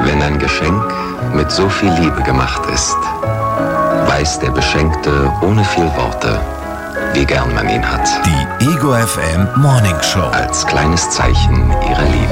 Wenn ein Geschenk mit so viel Liebe gemacht ist, weiß der Beschenkte ohne viel Worte, wie gern man ihn hat. Die Ego FM Morning Show. Als kleines Zeichen ihrer Liebe.